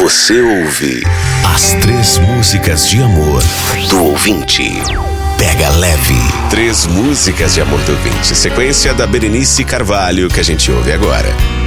Você ouve As 3 músicas de amor do ouvinte. Pega Leve. 3 músicas de amor do ouvinte. Sequência da Berenice Carvalho que a gente ouve agora.